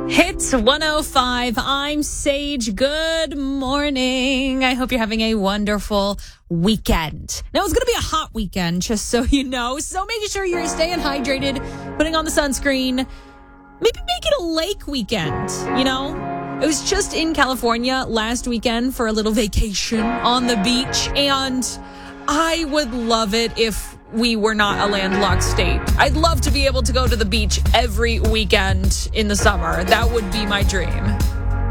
Hits 105. I'm Sage. Good morning. I hope you're having a wonderful weekend. Now, it's going to be a hot weekend, just so you know. So making sure you're staying hydrated, putting on the sunscreen. Maybe make it a lake weekend, you know? I was just in California last weekend for a little vacation on the beach, and I would love it if we were not a landlocked state. I'd love to be able to go to the beach every weekend in the summer. That would be my dream.